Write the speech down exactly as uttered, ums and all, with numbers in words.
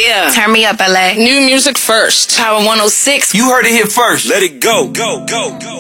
Yeah. Turn me up, L A. New music first. Power one oh six. You heard it here first. Let it go, go, go, go.